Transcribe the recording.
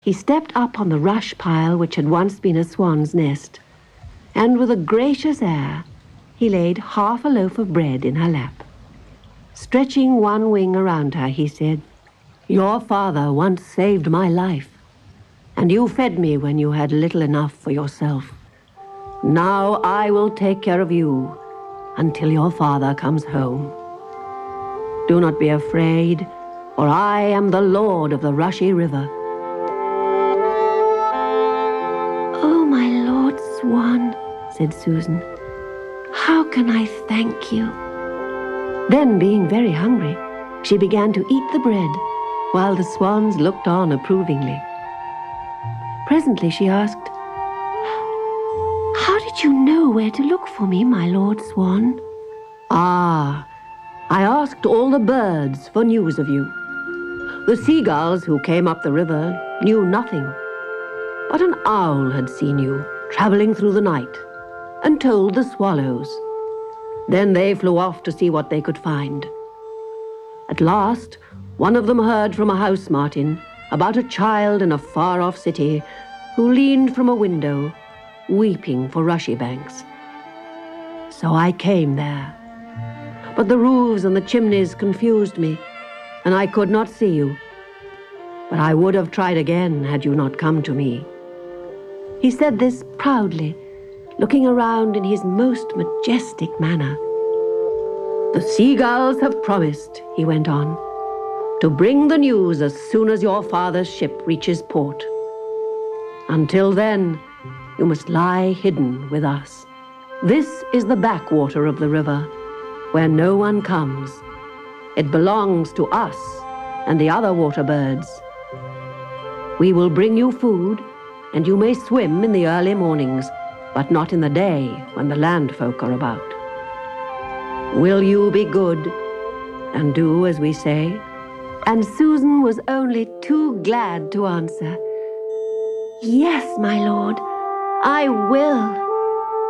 He stepped up on the rush pile which had once been a swan's nest, and with a gracious air, he laid half a loaf of bread in her lap. Stretching one wing around her, he said, "Your father once saved my life, and you fed me when you had little enough for yourself. Now I will take care of you until your father comes home. Do not be afraid, for I am the Lord of the Rushy River." "Oh, my Lord Swan," said Susan, "how can I thank you?" Then, being very hungry, she began to eat the bread, while the swans looked on approvingly. Presently she asked, "How did you know where to look for me, my Lord Swan?" "Ah, I asked all the birds for news of you. The seagulls who came up the river knew nothing, but an owl had seen you traveling through the night and told the swallows. Then they flew off to see what they could find. At last, one of them heard from a house martin about a child in a far-off city who leaned from a window, weeping for rushy banks. So I came there, but the roofs and the chimneys confused me, and I could not see you. But I would have tried again had you not come to me." He said this proudly, looking around in his most majestic manner. "The seagulls have promised," he went on, "to bring the news as soon as your father's ship reaches port. Until then, you must lie hidden with us. This is the backwater of the river, where no one comes. It belongs to us and the other water birds. We will bring you food, and you may swim in the early mornings, but not in the day when the land folk are about. Will you be good and do as we say?" And Susan was only too glad to answer, "Yes, my lord, I will."